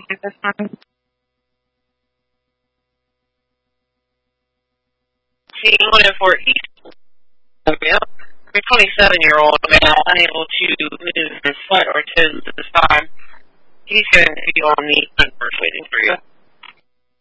at this time? See, looking for East. Yep. A 27-year-old male unable to move his foot or toes at this time. He's going to be on the front first waiting for you.